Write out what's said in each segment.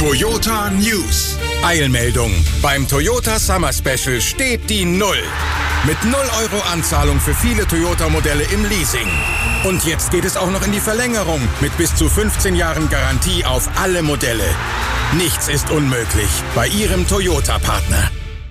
Toyota News. Eilmeldung. Beim Toyota Summer Special steht die 0. Mit 0 € Anzahlung für viele Toyota-Modelle im Leasing. Und jetzt geht es auch noch in die Verlängerung mit bis zu 15 Jahren Garantie auf alle Modelle. Nichts ist unmöglich bei Ihrem Toyota-Partner.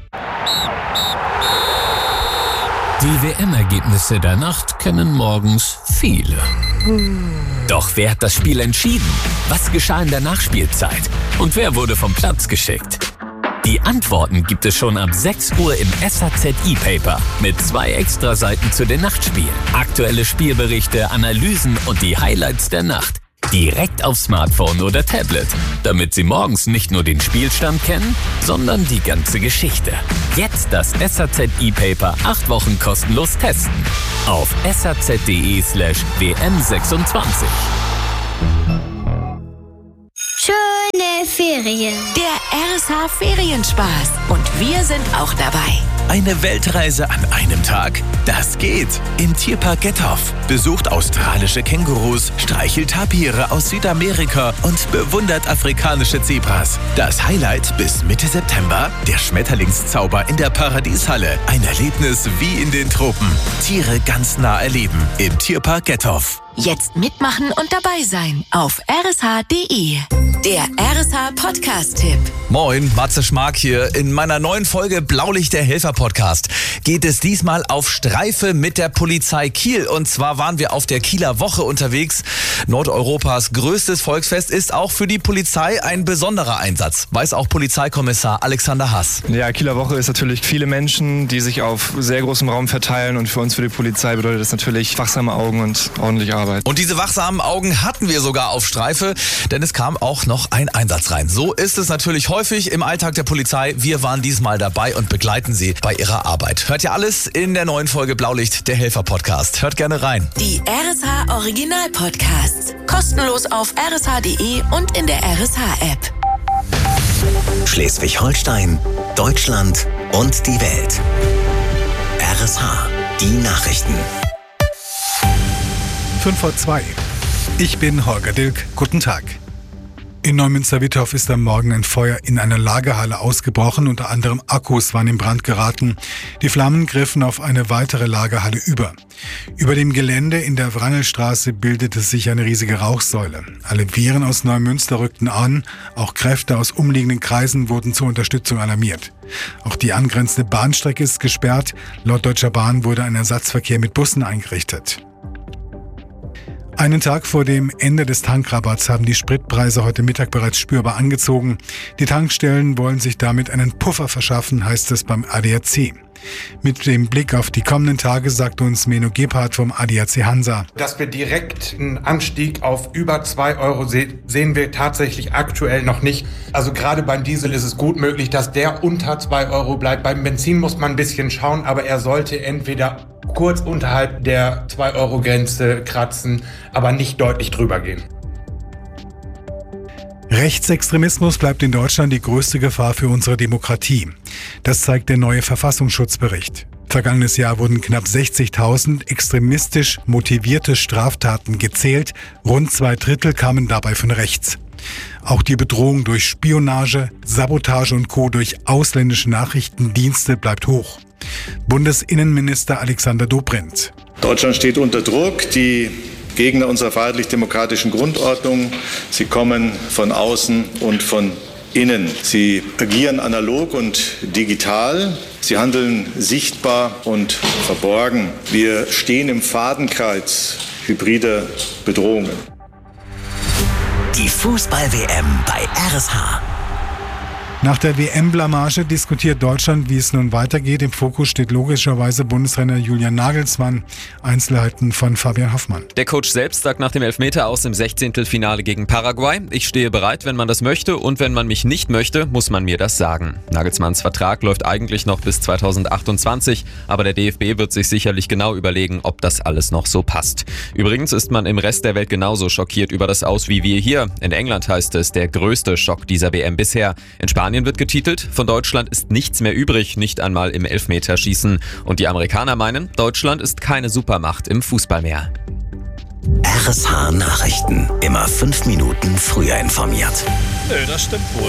Die WM-Ergebnisse der Nacht kennen morgens viele. Doch wer hat das Spiel entschieden? Was geschah in der Nachspielzeit? Und wer wurde vom Platz geschickt? Die Antworten gibt es schon ab 6 Uhr im SAZ E-Paper mit 2 Extraseiten zu den Nachtspielen. Aktuelle Spielberichte, Analysen und die Highlights der Nacht. Direkt auf Smartphone oder Tablet, damit Sie morgens nicht nur den Spielstand kennen, sondern die ganze Geschichte. Jetzt das SAZ E-Paper 8 Wochen kostenlos testen. Auf saz.de/WM26. Schöne Ferien. Der RSH Ferienspaß. Und wir sind auch dabei. Eine Weltreise an einem Tag? Das geht! Im Tierpark Gethoff. Besucht australische Kängurus, streichelt Tapire aus Südamerika und bewundert afrikanische Zebras. Das Highlight bis Mitte September? Der Schmetterlingszauber in der Paradieshalle. Ein Erlebnis wie in den Tropen. Tiere ganz nah erleben. Im Tierpark Gethoff. Jetzt mitmachen und dabei sein auf rsh.de. Der RSH-Podcast-Tipp. Moin, Matze Schmark hier. In meiner neuen Folge Blaulicht der Helfer-Podcast geht es diesmal auf Streife mit der Polizei Kiel. Und zwar waren wir auf der Kieler Woche unterwegs. Nordeuropas größtes Volksfest ist auch für die Polizei ein besonderer Einsatz. Weiß auch Polizeikommissar Alexander Haas. Ja, Kieler Woche ist natürlich viele Menschen, die sich auf sehr großem Raum verteilen. Und für uns, für die Polizei, bedeutet das natürlich wachsame Augen und ordentliche Arbeit. Und diese wachsamen Augen hatten wir sogar auf Streife, denn es kam auch noch ein Einsatz rein. So ist es natürlich häufig im Alltag der Polizei. Wir waren diesmal dabei und begleiten Sie bei Ihrer Arbeit. Hört ihr alles in der neuen Folge Blaulicht, der Helfer-Podcast. Hört gerne rein. Die RSH-Original-Podcasts. Kostenlos auf rsh.de und in der RSH-App. Schleswig-Holstein, Deutschland und die Welt. RSH, die Nachrichten. 5:02. Ich bin Holger Dilk. Guten Tag. In Neumünster-Wittorf ist am Morgen ein Feuer in einer Lagerhalle ausgebrochen. Unter anderem Akkus waren in Brand geraten. Die Flammen griffen auf eine weitere Lagerhalle über. Über dem Gelände in der Wrangelstraße bildete sich eine riesige Rauchsäule. Alle Viren aus Neumünster rückten an. Auch Kräfte aus umliegenden Kreisen wurden zur Unterstützung alarmiert. Auch die angrenzende Bahnstrecke ist gesperrt. Laut Deutscher Bahn wurde ein Ersatzverkehr mit Bussen eingerichtet. Einen Tag vor dem Ende des Tankrabatts haben die Spritpreise heute Mittag bereits spürbar angezogen. Die Tankstellen wollen sich damit einen Puffer verschaffen, heißt es beim ADAC. Mit dem Blick auf die kommenden Tage sagt uns Menno Gebhardt vom ADAC Hansa. Dass wir direkt einen Anstieg auf über 2 € sehen wir tatsächlich aktuell noch nicht. Also gerade beim Diesel ist es gut möglich, dass der unter 2 € bleibt. Beim Benzin muss man ein bisschen schauen, aber er sollte entweder kurz unterhalb der 2-€-Grenze kratzen, aber nicht deutlich drüber gehen. Rechtsextremismus bleibt in Deutschland die größte Gefahr für unsere Demokratie. Das zeigt der neue Verfassungsschutzbericht. Vergangenes Jahr wurden knapp 60.000 extremistisch motivierte Straftaten gezählt. Rund 2/3 kamen dabei von rechts. Auch die Bedrohung durch Spionage, Sabotage und Co. durch ausländische Nachrichtendienste bleibt hoch. Bundesinnenminister Alexander Dobrindt. Deutschland steht unter Druck. Die Gegner unserer freiheitlich-demokratischen Grundordnung, sie kommen von außen und von innen. Sie agieren analog und digital. Sie handeln sichtbar und verborgen. Wir stehen im Fadenkreuz hybrider Bedrohungen. Die Fußball-WM bei RSH. Nach der WM-Blamage diskutiert Deutschland, wie es nun weitergeht. Im Fokus steht logischerweise Bundestrainer Julian Nagelsmann. Einzelheiten von Fabian Hoffmann. Der Coach selbst sagt nach dem Elfmeter aus im 16. Finale gegen Paraguay: Ich stehe bereit, wenn man das möchte, und wenn man mich nicht möchte, muss man mir das sagen. Nagelsmanns Vertrag läuft eigentlich noch bis 2028, aber der DFB wird sich sicherlich genau überlegen, ob das alles noch so passt. Übrigens ist man im Rest der Welt genauso schockiert über das Aus wie wir hier. In England heißt es, der größte Schock dieser WM bisher. In Spanien wird getitelt: Von Deutschland ist nichts mehr übrig, nicht einmal im Elfmeterschießen. Und die Amerikaner meinen, Deutschland ist keine Supermacht im Fußball mehr. RSH Nachrichten. Immer 5 Minuten früher informiert. Nö, das stimmt wohl.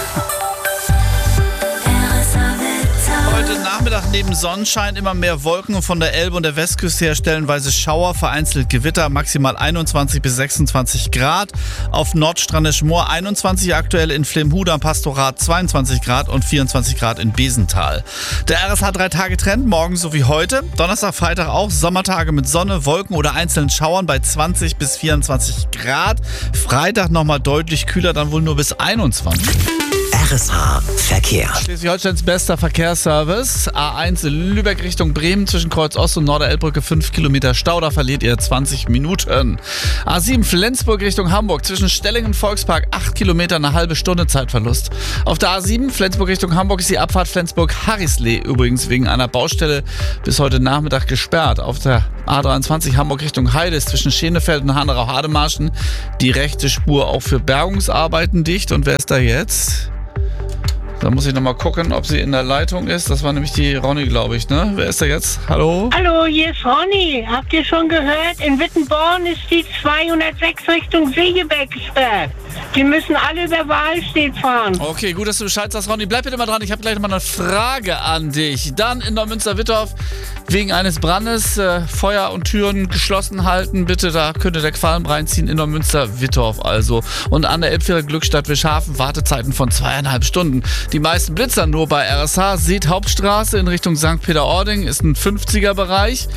Heute Nachmittag neben Sonnenschein immer mehr Wolken und von der Elbe und der Westküste her stellenweise Schauer, vereinzelt Gewitter, maximal 21 bis 26 Grad. Auf Nordstrandisch Moor 21 aktuell, in Flimhuda am Pastorat 22 Grad und 24 Grad in Besental. Der RSH 3-Tage-Trend, morgen so wie heute. Donnerstag, Freitag auch Sommertage mit Sonne, Wolken oder einzelnen Schauern bei 20 bis 24 Grad. Freitag nochmal deutlich kühler, dann wohl nur bis 21. RSH Verkehr. Schleswig-Holsteins bester Verkehrsservice. A1 Lübeck Richtung Bremen zwischen Kreuz Ost und Norderelbbrücke 5 Kilometer Stau, da verliert ihr 20 Minuten. A7 Flensburg Richtung Hamburg zwischen Stellingen und Volkspark 8 Kilometer, eine halbe Stunde Zeitverlust. Auf der A7 Flensburg Richtung Hamburg ist die Abfahrt Flensburg-Harrislee übrigens wegen einer Baustelle bis heute Nachmittag gesperrt. Auf der A23 Hamburg Richtung Heide ist zwischen Schenefeld und Hanau-Hademarschen die rechte Spur auch für Bergungsarbeiten dicht. Und wer ist da jetzt? Da muss ich nochmal gucken, ob sie in der Leitung ist. Das war nämlich die Ronny, glaube ich, ne? Wer ist da jetzt? Hallo? Hallo, hier ist Ronny. Habt ihr schon gehört? In Wittenborn ist die 206 Richtung Segeberg gesperrt. Die müssen alle über Wahlstedt fahren. Okay, gut, dass du Bescheid sagst, Ronny. Bleib bitte mal dran. Ich habe gleich mal eine Frage an dich. Dann in Neumünster-Wittorf wegen eines Brandes Feuer und Türen geschlossen halten. Bitte, da könnte der Qualm reinziehen in Neumünster-Wittorf also. Und an der Elbphilharmonie Glückstadt Wischhafen Wartezeiten von 2,5 Stunden. Die meisten Blitzer nur bei RSH. Seht Hauptstraße in Richtung St. Peter-Ording ist ein 50er-Bereich.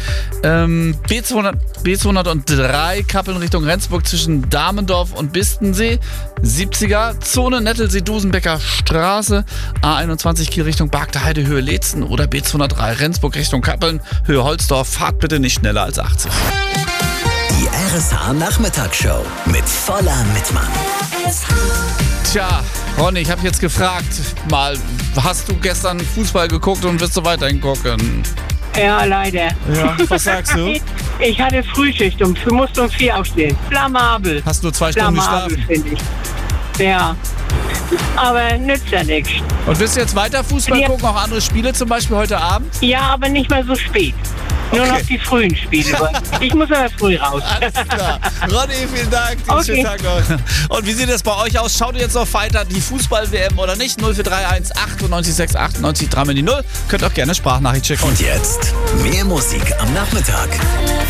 B203 Kappeln Richtung Rendsburg zwischen Damendorf und Bistensee 70er. Zone Nettelsee-Dusenbecker Straße. A21 Kiel Richtung Barkter Heide Höhe Leetzen oder B203 Rendsburg Richtung Kappeln Höhe Holzdorf. Fahrt bitte nicht schneller als 80. Die RSH Nachmittagsshow mit Voller Mittmann. Tja, Ronny, ich habe jetzt gefragt, mal, hast du gestern Fußball geguckt und wirst du weiterhin gucken? Ja, leider. Ja, was sagst du? Ich hatte Frühschicht musste um 4 aufstehen. Blamabel. Hast nur 2 Stunden geschlafen? Finde ich. Ja, aber nützt ja nichts. Und willst du jetzt weiter Fußball gucken, auch andere Spiele, zum Beispiel heute Abend? Ja, aber nicht mehr so spät. Nur noch die frühen Spiele. Ich muss aber früh raus. Alles klar. Ronny, vielen Dank. Schönen Tag noch. Und wie sieht es bei euch aus? Schaut ihr jetzt noch weiter die Fußball-WM oder nicht? 0431 98 6 98 3 0. Könnt auch gerne Sprachnachricht schicken. Und jetzt mehr Musik am Nachmittag.